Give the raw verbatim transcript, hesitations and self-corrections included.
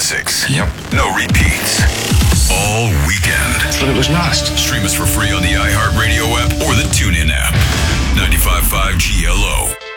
classics. Yep. No repeats. All weekend. But it was last. Stream us for free on the iHeartRadio app or the TuneIn app. ninety-five point five G L O.